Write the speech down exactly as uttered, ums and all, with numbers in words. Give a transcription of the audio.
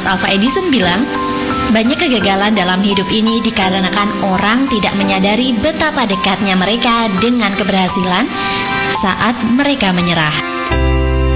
Alva Edison bilang, banyak kegagalan dalam hidup ini dikarenakan orang tidak menyadari betapa dekatnya mereka dengan keberhasilan saat mereka menyerah.